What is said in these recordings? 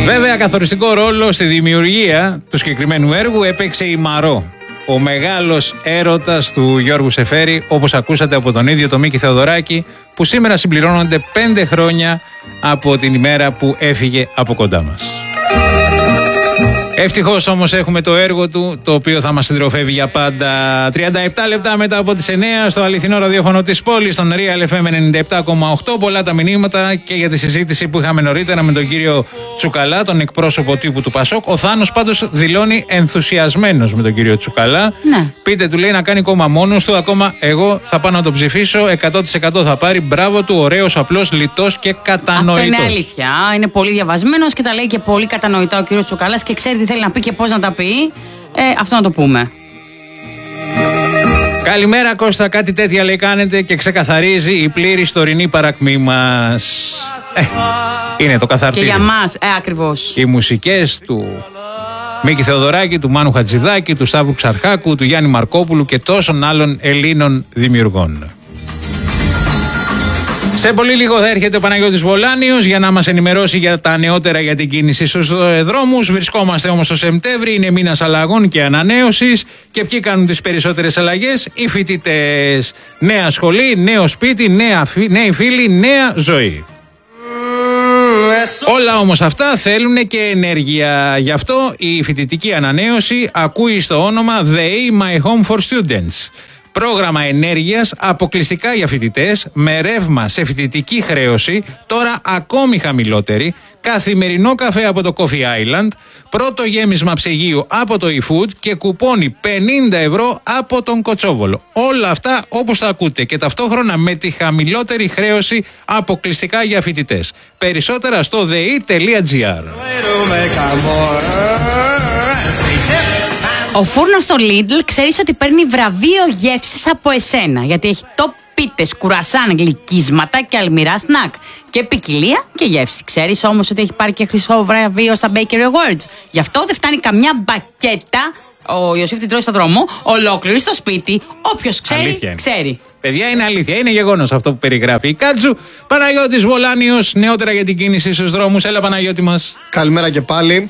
Βέβαια, καθοριστικό ρόλο στη δημιουργία του συγκεκριμένου έργου έπαιξε η Μαρώ, ο μεγάλος έρωτας του Γιώργου Σεφέρη, όπως ακούσατε από τον ίδιο τον Μίκη Θεοδωράκη, που σήμερα συμπληρώνονται 5 χρόνια από την ημέρα που έφυγε από κοντά μας. Ευτυχώς όμως έχουμε το έργο του, το οποίο θα μας συντροφεύει για πάντα. 37 λεπτά μετά από τις 9 στο αληθινό ραδιόφωνο της πόλης, στον Real FM 97,8. Πολλά τα μηνύματα και για τη συζήτηση που είχαμε νωρίτερα με τον κύριο Τσουκαλά, τον εκπρόσωπο τύπου του Πασόκ. Ο Θάνος πάντως δηλώνει ενθουσιασμένος με τον κύριο Τσουκαλά. Ναι. Πείτε, του λέει, να κάνει κόμμα μόνος του. Ακόμα εγώ θα πάω να τον ψηφίσω. 100% θα πάρει. Μπράβο του, ωραίος, απλός, λιτός και κατανοητός. Αυτό είναι αλήθεια. Είναι πολύ διαβασμένος και τα λέει και πολύ κατανοητά ο κύριος Τσουκαλάς και ξέρει τι θέλει να πει και πώς να τα πει. Αυτό να το πούμε. Καλημέρα Κώστα, κάτι τέτοια λέει κάνετε και ξεκαθαρίζει η πλήρη τωρινή παρακμή μας. Είναι το καθαρτήριο. Και για μας, ακριβώς. Οι μουσικές του Μίκη Θεοδωράκη, του Μάνου Χατζηδάκη, του Σταύρου Ξαρχάκου, του Γιάννη Μαρκόπουλου και τόσων άλλων Ελλήνων δημιουργών. Σε πολύ λίγο θα έρχεται ο Παναγιώτης Βολάνιος για να μας ενημερώσει για τα νεότερα για την κίνηση στους δρόμους. Βρισκόμαστε όμως στο Σεπτέμβρη, είναι μήνας αλλαγών και ανανέωσης. Και ποιοι κάνουν τις περισσότερες αλλαγές? Οι φοιτητές. Νέα σχολή, νέο σπίτι, νέοι φίλοι, νέα ζωή. Όλα όμως αυτά θέλουν και ενέργεια. Γι' αυτό η φοιτητική ανανέωση ακούει στο όνομα They My Home for Students. Πρόγραμμα ενέργειας αποκλειστικά για φοιτητές, με ρεύμα σε φοιτητική χρέωση, τώρα ακόμη χαμηλότερη, καθημερινό καφέ από το Coffee Island, πρώτο γέμισμα ψυγείου από το eFood και κουπόνι 50 ευρώ από τον Κοτσόβολο. Όλα αυτά όπως τα ακούτε και ταυτόχρονα με τη χαμηλότερη χρέωση αποκλειστικά για φοιτητές. Περισσότερα στο dei.gr. Ο φούρνος στο Lidl ξέρεις ότι παίρνει βραβείο γεύσης από εσένα, γιατί έχει πίτες, κουρασάν, γλυκίσματα και αλμυρά σνακ. Και ποικιλία και γεύση. Ξέρεις όμως ότι έχει πάρει και χρυσό βραβείο στα Bakery Awards. Γι' αυτό δεν φτάνει καμιά μπακέτα. Ο Ιωσήφ την τρώει στο δρόμο, ολόκληρη στο σπίτι. Όποιος ξέρει, ξέρει. Παιδιά, είναι αλήθεια, είναι γεγονός αυτό που περιγράφει η Κάτζου. Παναγιώτης Βολάνιος, νεότερα για την κίνηση στους δρόμους. Έλα, Παναγιώτη μας. Καλημέρα και πάλι.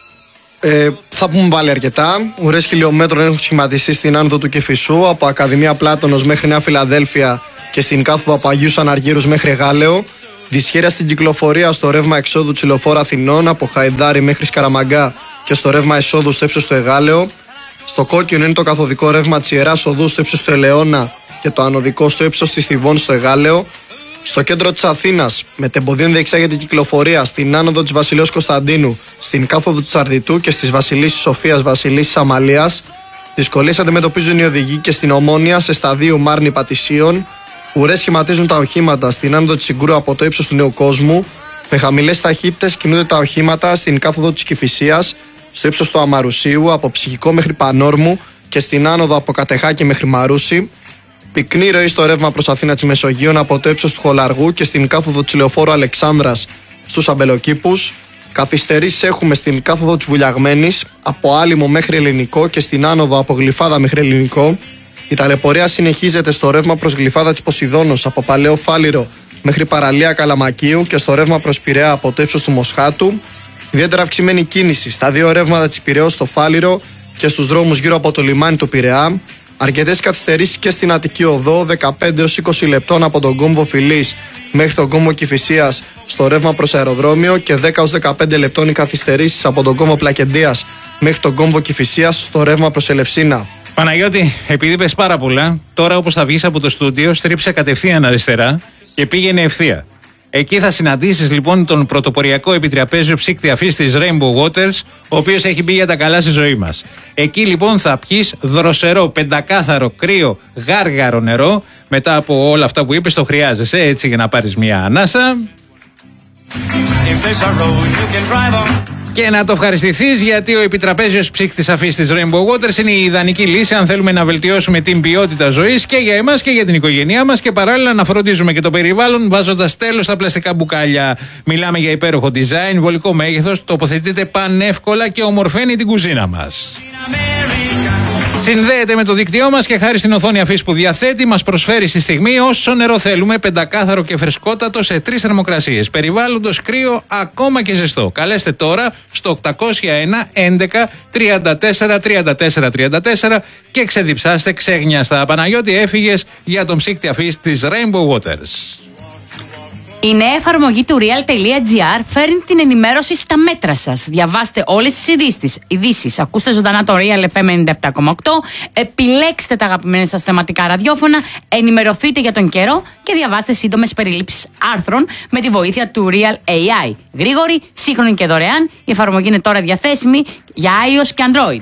Θα πούμε πάλι αρκετά. Ουρές χιλιόμετρων έχουν σχηματιστεί στην άνοδο του Κηφισού, από Ακαδημία Πλάτωνος μέχρι Νέα Φιλαδέλφια και στην κάθοδο από Αγίους Αναργύρους μέχρι Γάλεο. Δυσχέρεια στην κυκλοφορία στο ρεύμα εξόδου της Λεωφόρου Αθηνών, από Χαϊδάρι μέχρι Σκαραμαγκά και στο ρεύμα εισόδου στο ύψος του Εγάλεο. Στο κόκκινο είναι το καθοδικό ρεύμα της Ιεράς Οδού στο ύψος του Ελαιώνα και το ανωδικό στο ύψος της Θηβών στο Εγάλεο. Στο κέντρο της Αθήνας, με τεμποδίων διεξάγεται κυκλοφορία στην άνοδο της Βασιλέως Κωνσταντίνου, στην κάθοδο της Αρδιτού και στις Βασιλίσσης Σοφίας, Βασιλίσσης Αμαλίας. Δυσκολίες αντιμετωπίζουν οι οδηγοί και στην Ομόνια σε σταδίου Μάρνη Πατησίων. Ουρές σχηματίζουν τα οχήματα στην άνοδο της Συγκρού από το ύψος του Νέου Κόσμου. Με χαμηλές ταχύτητες κινούνται τα οχήματα στην κάθοδο της Κηφισίας, στο ύψος του Αμαρουσίου, από Ψυχικό μέχρι Πανόρμου και στην άνοδο από Κατεχάκη μέχρι Μαρούση. Πυκνή ροή στο ρεύμα προς Αθήνα της Μεσογείων από το ύψος του Χολαργού και στην κάθοδο της Λεωφόρου Αλεξάνδρας στους Αμπελοκήπους. Καθυστερήσεις έχουμε στην κάθοδο της Βουλιαγμένης, από Άλυμο μέχρι Ελληνικό και στην άνοδο από Γλυφάδα μέχρι Ελληνικό. Η ταλαιπωρία συνεχίζεται στο ρεύμα προς Γλυφάδα της Ποσειδώνος, από Παλαιό Φάληρο μέχρι Παραλία Καλαμακίου και στο ρεύμα προς Πειραιά από το ύψος του Μοσχάτου. Ιδιαίτερα αυξημένη κίνηση στα δύο ρεύματα της Πειραιώς στο Φάληρο και στους δρόμους γύρω από το λιμάνι του Πειραιά. Αρκετές καθυστερήσεις και στην Αττική Οδό, 15 έως 20 λεπτών από τον κόμβο Φιλής μέχρι τον κόμβο Κηφισίας στο ρεύμα προς αεροδρόμιο και 10 έως 15 λεπτών οι καθυστερήσεις από τον κόμβο Πλακεντίας μέχρι τον κόμβο Κηφισίας στο ρεύμα προς Ελευσίνα. Παναγιώτη, επειδή πες πάρα πολλά, τώρα όπως θα βγεις από το στούντιο, στρίψε κατευθείαν αριστερά και πήγαινε ευθεία. Εκεί θα συναντήσεις λοιπόν τον πρωτοποριακό επιτραπέζιο ψύκτη αφής της Rainbow Waters, ο οποίος έχει μπει για τα καλά στη ζωή μας. Εκεί λοιπόν θα πιεις δροσερό, πεντακάθαρο, κρύο, γάργαρο νερό. Μετά από όλα αυτά που είπες, το χρειάζεσαι έτσι για να πάρεις μια ανάσα. Και να το ευχαριστηθείς, γιατί ο επιτραπέζιος ψύκτης αφής της Rainbow Waters είναι η ιδανική λύση αν θέλουμε να βελτιώσουμε την ποιότητα ζωής και για εμάς και για την οικογένειά μας και παράλληλα να φροντίζουμε και το περιβάλλον βάζοντας τέλος στα πλαστικά μπουκάλια. Μιλάμε για υπέροχο design, βολικό μέγεθος, τοποθετείται πανεύκολα και ομορφαίνει την κουζίνα μας. Συνδέεται με το δίκτυό μας και χάρη στην οθόνη αφής που διαθέτει μας προσφέρει στη στιγμή όσο νερό θέλουμε, πεντακάθαρο και φρεσκότατο σε 3 θερμοκρασίες. Περιβάλλοντος κρύο ακόμα και ζεστό. Καλέστε τώρα στο 801 11 34 34 34 και ξεδιψάστε ξέγνιαστα. Παναγιώτη, έφυγες για τον ψύκτη αφής της Rainbow Waters. Η νέα εφαρμογή του real.gr φέρνει την ενημέρωση στα μέτρα σας. Διαβάστε όλες τις ειδήσεις. Ακούστε ζωντανά το Real FM 97,8. Επιλέξτε τα αγαπημένα σας θεματικά ραδιόφωνα. Ενημερωθείτε για τον καιρό και διαβάστε σύντομες περιλήψεις άρθρων με τη βοήθεια του Real AI. Γρήγορη, σύγχρονη και δωρεάν. Η εφαρμογή είναι τώρα διαθέσιμη για iOS και Android.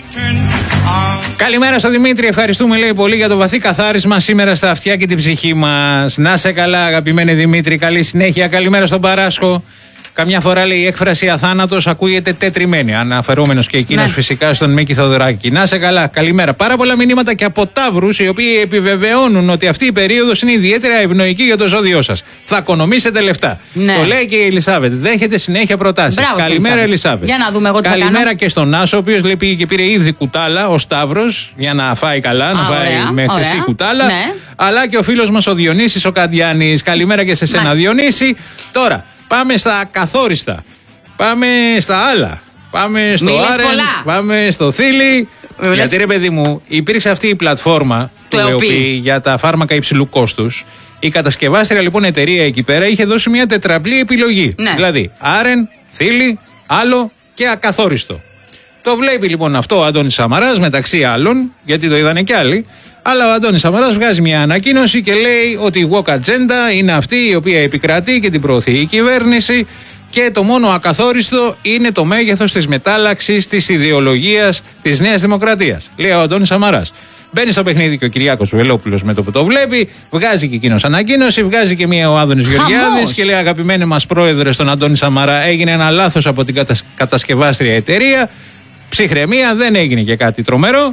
Καλημέρα στο Δημήτρη, ευχαριστούμε λέει πολύ για το βαθύ καθάρισμα σήμερα στα αυτιά και την ψυχή μας. Να σε καλά αγαπημένε Δημήτρη, καλή συνέχεια. Καλημέρα στον Παράσχο. Καμιά φορά λέει η έκφραση αθάνατος ακούγεται τετριμένη. Αναφερόμενος και εκείνος φυσικά στον Μίκη Θοδωράκη. Να σε καλά, καλημέρα. Πάρα πολλά μηνύματα και από ταύρους οι οποίοι επιβεβαιώνουν ότι αυτή η περίοδος είναι ιδιαίτερα ευνοϊκή για το ζώδιό σας. Θα οικονομήσετε λεφτά. Ναι. Το λέει και η Ελισάβετ. Δέχεται συνέχεια προτάσεις. Μπράβο, καλημέρα Ελισάβετ. Για να δούμε εγώ τι καλημέρα και στον Άσο, ο οποίος λέει πήγε και πήρε ήδη κουτάλα ο Σταύρος για να φάει καλά, να φάει με χρυσή κουτάλα. Ναι. Αλλά και ο φίλος μας ο Διονύσης ο Καντιάνης. Καλημέρα και σε σένα Διονύση. Τώρα. Πάμε στα ακαθόριστα. Πάμε στα άλλα. Πάμε στο Άρεν. Πάμε στο Θήλι. Γιατί ρε παιδί μου, υπήρξε αυτή η πλατφόρμα του ΕΟΠΗ για τα φάρμακα υψηλού κόστους. Η κατασκευάστρια λοιπόν εταιρεία εκεί πέρα είχε δώσει μια τετραπλή επιλογή. Ναι. Δηλαδή Άρεν, Θήλι, άλλο και ακαθόριστο. Το βλέπει λοιπόν αυτό ο Αντώνης Σαμαράς μεταξύ άλλων, γιατί το είδανε κι άλλοι. Αλλά ο Αντώνης Σαμαράς βγάζει μια ανακοίνωση και λέει ότι η walk agenda είναι αυτή η οποία επικρατεί και την προωθεί η κυβέρνηση και το μόνο ακαθόριστο είναι το μέγεθος της μετάλλαξης της ιδεολογίας της Νέας Δημοκρατίας. Λέει ο Αντώνης Σαμαράς. Μπαίνει στο παιχνίδι και ο Κυριάκος Βελόπουλος με το που το βλέπει, βγάζει και εκείνος ανακοίνωση, βγάζει και μία ο Άδωνης Γεωργιάδης και λέει: αγαπημένοι μας πρόεδρε, στον Αντώνη Σαμαρά, έγινε ένα λάθος από την κατασκευάστρια εταιρεία. Ψυχραιμία, δεν έγινε και κάτι τρομερό.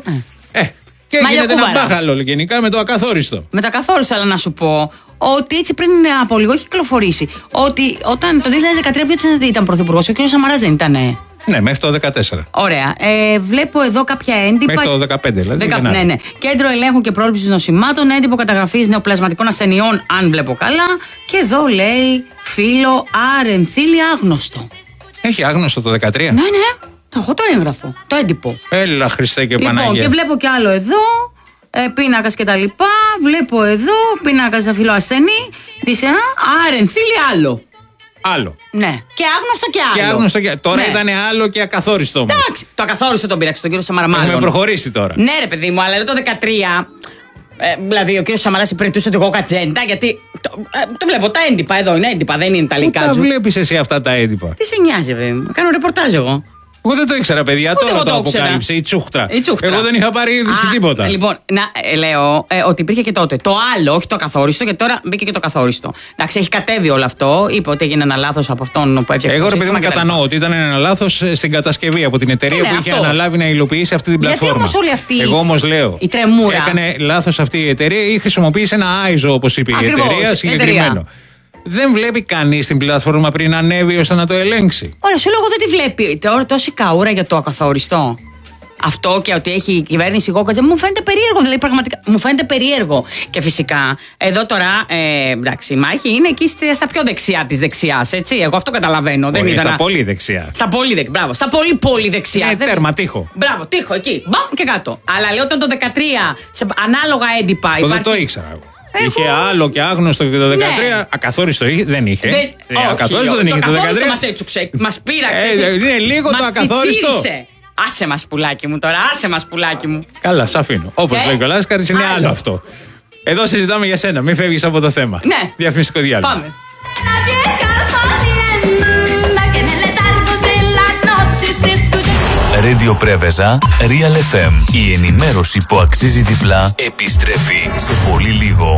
Και γίνεται ένα μπάχαλο γενικά με το ακαθόριστο. Με το ακαθόριστο, αλλά να σου πω ότι έτσι πριν από λίγο έχει κυκλοφορήσει ότι όταν το 2013 ποιος ήταν πρωθυπουργός, ο κ. Σαμαράς δεν ήτανε? Ναι, μέχρι το 2014. Ωραία. Βλέπω εδώ κάποια έντυπα. Μέχρι το 2015 δηλαδή. Ναι. Κέντρο Ελέγχου και Πρόληψης Νοσημάτων, έντυπο καταγραφής νεοπλασματικών ασθενειών, αν βλέπω καλά. Και εδώ λέει φίλο Άρεν Θήλι άγνωστο. Έχει άγνωστο το 2013. Ναι. Εγώ το έγραφω, το έντυπο. Έλα Χριστέ και Παναγία. Λοιπόν, και βλέπω κι άλλο εδώ, πίνακας και τα λοιπά. Βλέπω εδώ, πίνακας φίλο ασθενή. Δισε, Άρεν Θήλι άλλο. Ναι. Και άγνωστο και άλλο. Και άγνωστο και... Τώρα ήταν άλλο και ακαθόριστο όμως. Εντάξει, το ακαθόριστο τον πήραξε τον κύριο Σαμαρά μάλλον. Έχουμε προχωρήσει τώρα. Ναι ρε παιδί μου, αλλά εδώ το 2013... δηλαδή ο κύριος Σαμαράς υπηρετούσε το walk agenda, γιατί το βλέπω τα έντυπα εδώ, είναι έντυπα, δεν είναι τα λικά του. Πού τα βλέπεις εσύ αυτά τα έντυπα? Τι σε νοιάζει βέβαια μου, κάνω ρεπορτάζ εγώ. Εγώ δεν το ήξερα, παιδιά. Ούτε τώρα το αποκάλυψε η τσούχτρα. Εγώ δεν είχα πάρει είδηση τίποτα. Λοιπόν, λέω ότι υπήρχε και τότε. Το άλλο, όχι το ακαθόριστο, γιατί τώρα μπήκε και το καθόριστο. Εντάξει, έχει κατέβει όλο αυτό. Είπε ότι έγινε ένα λάθος από αυτόν που έφτιαξε. Εγώ, ρε παιδί μου, κατανοώ ότι ήταν ένα λάθος στην κατασκευή από την εταιρεία που είχε αναλάβει να υλοποιήσει αυτή την πλατφόρμα. Γιατί όμως όλη αυτή εγώ όμως λέω. Η τρεμούρα. Έκανε λάθος αυτή η εταιρεία ή χρησιμοποίησε ένα ISO, όπως είπε η εταιρεία, συγκεκριμένο. Δεν βλέπει κανείς την πλατφόρμα πριν ανέβει ώστε να το ελέγξει. Ωραία, σου λόγο δεν τη βλέπει. Τώρα τόση καούρα για το ακαθόριστο. Αυτό και ότι έχει η κυβέρνηση γόκατζε μου φαίνεται περίεργο. Δηλαδή, πραγματικά μου φαίνεται περίεργο. Και φυσικά, εδώ τώρα, εντάξει, η μάχη είναι εκεί στα πιο δεξιά της δεξιάς. Έτσι, εγώ αυτό καταλαβαίνω. Δεν ήταν στα πολύ δεξιά. Στα πολύ δεξιά. Μπράβο. Στα πολύ δεξιά. Ναι, τέρμα, τείχο. Μπράβο, τείχο εκεί. Μπαμ και κάτω. Αλλά λέω όταν το 2013 σε ανάλογα έντυπα. Αυτό δεν το ήξερα εγώ. Είχε άλλο και άγνωστο και το 2013. Ναι. Ακαθόριστο δεν είχε. Ακαθόριστο δεν είχε το 2013. Το ακαθόριστο μας έτσουξε, μας πείραξε. Είναι λίγο το ακαθόριστο. Άσε μας πουλάκι μου τώρα, άσε μας πουλάκι μου. Καλά, σ' αφήνω. Όπως λέει ο Λάσκαρης, είναι άλλο αυτό. Εδώ συζητάμε για σένα, μην φεύγεις από το θέμα. Ναι. Διαφημιστικό διάλειμμα. Πάμε. Radio Πρέβεζα, Real FM. Η ενημέρωση που αξίζει διπλά επιστρέφει σε πολύ λίγο.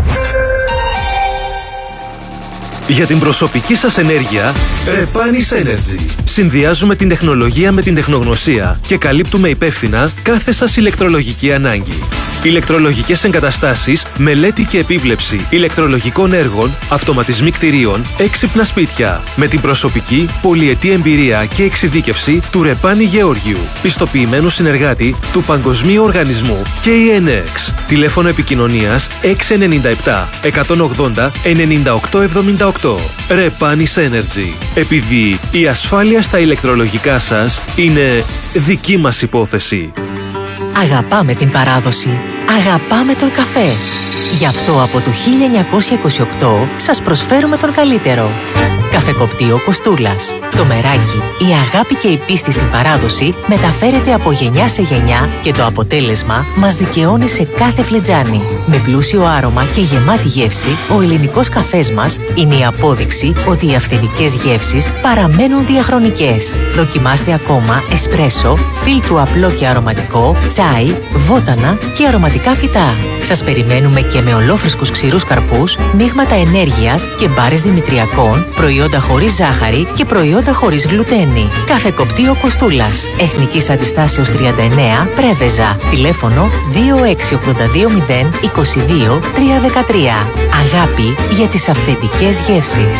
Για την προσωπική σας ενέργεια, Repanis Energy. Συνδυάζουμε την τεχνολογία με την τεχνογνωσία και καλύπτουμε υπεύθυνα κάθε σας ηλεκτρολογική ανάγκη. ηλεκτρολογικές εγκαταστάσεις, μελέτη και επίβλεψη ηλεκτρολογικών έργων, αυτοματισμοί κτηρίων, έξυπνα σπίτια. Με την προσωπική, πολυετή εμπειρία και εξειδίκευση του Ρεπάνη Γεώργιου, πιστοποιημένου συνεργάτη του Παγκοσμίου Οργανισμού KNX. Τηλέφωνο επικοινωνίας 697 180 9878. Repanis Energy. Επειδή η ασφάλεια στα ηλεκτρολογικά σας είναι δική μας υπόθεση. Αγαπάμε την παράδοση. Αγαπάμε τον καφέ. Γι' αυτό από το 1928 σας προσφέρουμε τον καλύτερο. Καφεκοπτείο Κοστούλας. Το μεράκι, η αγάπη και η πίστη στην παράδοση μεταφέρεται από γενιά σε γενιά και το αποτέλεσμα μας δικαιώνει σε κάθε φλιτζάνι. Με πλούσιο άρωμα και γεμάτη γεύση, ο ελληνικός καφές μας είναι η απόδειξη ότι οι αυθεντικές γεύσεις παραμένουν διαχρονικές. Δοκιμάστε ακόμα εσπρέσο, φίλτρου απλό και αρωματικό, τσάι, βότανα και αρωματικά φυτά. Σας περιμένουμε και με ολόφρυσκους ξηρούς καρπούς, μείγματα ενέργειας και μπάρες δημητριακών, προϊόντα χωρίς ζάχαρη και προϊόντα χωρίς γλουτένη. Καφεκοπτείο Κοστούλας. Εθνικής Αντιστάσεως 39, Πρέβεζα. Τηλέφωνο 26820 22 313. Αγάπη για τις αυθεντικές γεύσεις.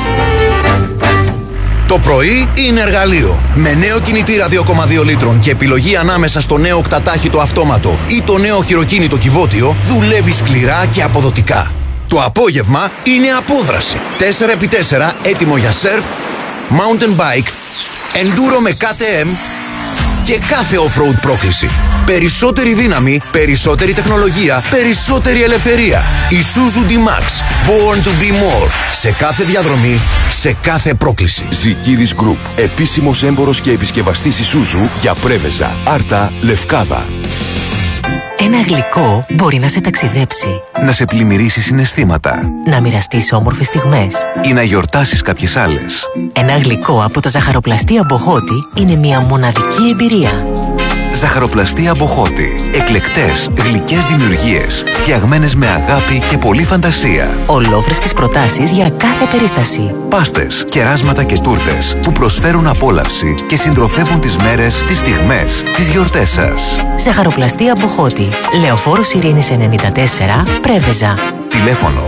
Το πρωί είναι εργαλείο. Με νέο κινητήρα 2,2 λίτρων και επιλογή ανάμεσα στο νέο οκτατάχυτο αυτόματο ή το νέο χειροκίνητο κυβότιο, δουλεύει σκληρά και αποδοτικά. Το απόγευμα είναι απόδραση. 4x4 έτοιμο για σερφ, mountain bike, enduro με KTM και κάθε off-road πρόκληση. Περισσότερη δύναμη, περισσότερη τεχνολογία, περισσότερη ελευθερία. Isuzu D-Max. Born to be more. Σε κάθε διαδρομή, σε κάθε πρόκληση. Ζικίδης Group. Επίσημος έμπορος και επισκευαστής Isuzu για Πρέβεζα, Άρτα, Λευκάδα. Ένα γλυκό μπορεί να σε ταξιδέψει, Να σε πλημμυρίσει συναισθήματα να μοιραστείς όμορφες στιγμές ή να γιορτάσεις κάποιες άλλες. Ένα γλυκό από τα ζαχαροπλαστεία Μποχώτη είναι μια μοναδική εμπειρία. Ζαχαροπλαστεία Μποχώτη. Εκλεκτές, γλυκές δημιουργίες, φτιαγμένες με αγάπη και πολλή φαντασία. Ολόφρεσκες προτάσεις για κάθε περίσταση. Πάστες, κεράσματα και τούρτες που προσφέρουν απόλαυση και συντροφεύουν τις μέρες, τις στιγμές, τις γιορτές σας. Ζαχαροπλαστεία Μποχώτη. Λεωφόρος Ειρήνης 94, Πρέβεζα. Τηλέφωνο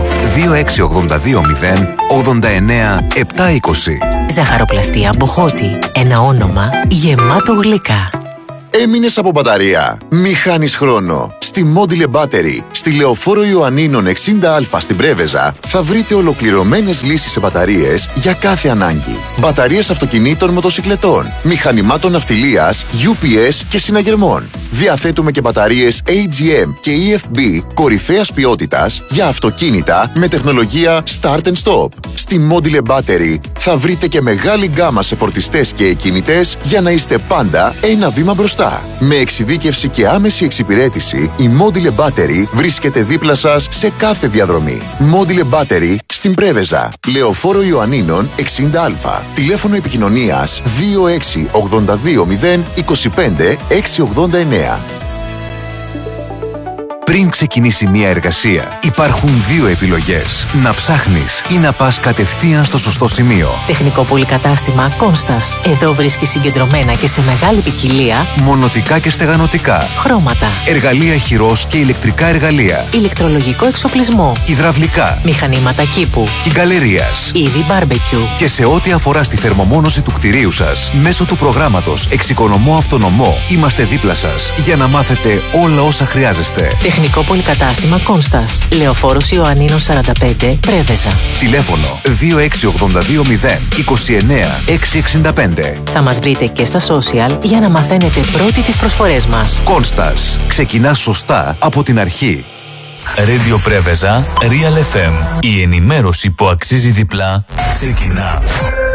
26820 89 720. Ζαχαροπλαστεία Μποχώτη. Ένα όνομα γεμάτο γλυκά. Έμεινες από μπαταρία? Μη χάνεις χρόνο. Στη Module Battery, στη Λεωφόρο Ιωαννίνων 60Α στην Πρέβεζα, θα βρείτε ολοκληρωμένες λύσεις σε μπαταρίες για κάθε ανάγκη. Μπαταρίες αυτοκινήτων, μοτοσικλετών, μηχανημάτων ναυτιλίας, UPS και συναγερμών. Διαθέτουμε και μπαταρίες AGM και EFB κορυφαίας ποιότητας για αυτοκίνητα με τεχνολογία Start and Stop. Στη Module Battery θα βρείτε και μεγάλη γκάμα σε φορτιστές και εκκινητές για να είστε πάντα ένα βήμα μπροστά. Με εξειδίκευση και άμεση εξυπηρέτηση, η Module Battery βρίσκεται δίπλα σας σε κάθε διαδρομή. Module Battery στην Πρέβεζα, Λεωφόρο Ιωαννίνων 60Α. Τηλέφωνο επικοινωνίας 26820 25 689. Πριν ξεκινήσει μια εργασία, υπάρχουν δύο επιλογές. Να ψάχνεις ή να πας κατευθείαν στο σωστό σημείο. Τεχνικό πολυκατάστημα Κόνστας. Εδώ βρίσκεις συγκεντρωμένα και σε μεγάλη ποικιλία μονοτικά και στεγανοτικά, χρώματα, εργαλεία χειρός και ηλεκτρικά εργαλεία, ηλεκτρολογικό εξοπλισμό, υδραυλικά, μηχανήματα κήπου, κυγκαλερίας, είδη μπάρμπεκιου. Και σε ό,τι αφορά στη θερμομόνωση του κτηρίου σας, μέσω του προγράμματος Εξοικονομώ Αυτονομό, είμαστε δίπλα σας για να μάθετε όλα όσα χρειάζεστε. Τεχνικό πολυκατάστημα Κόνστας. Λεωφόρος Ιωαννίνων 45, Πρέβεζα. Τηλέφωνο 26820 29 665. Θα μας βρείτε και στα social για να μαθαίνετε πρώτοι τις προσφορές μας. Κόνστας. Ξεκινά σωστά από την αρχή. Radio Πρέβεζα, Real FM. Η ενημέρωση που αξίζει διπλά ξεκινά.